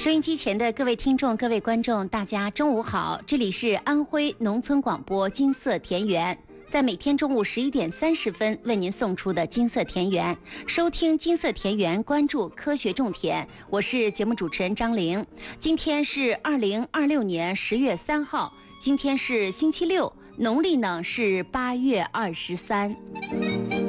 收音机前的各位听众、各位观众，大家中午好！这里是安徽农村广播金色田园，在每天中午11点30分为您送出的金色田园。收听金色田园，关注科学种田，我是节目主持人张玲。今天是2026年10月3号，今天是星期六，农历呢是8月23。